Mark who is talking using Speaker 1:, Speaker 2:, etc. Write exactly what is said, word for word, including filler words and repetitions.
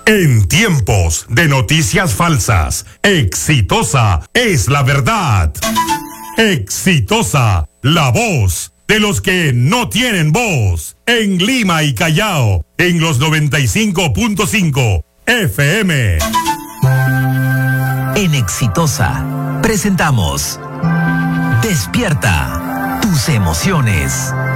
Speaker 1: En tiempos de noticias falsas, exitosa es la verdad. Exitosa, la voz de los que no tienen voz. En Lima y Callao, en los noventa y cinco punto cinco F M.
Speaker 2: En Exitosa, presentamos Despierta tus emociones.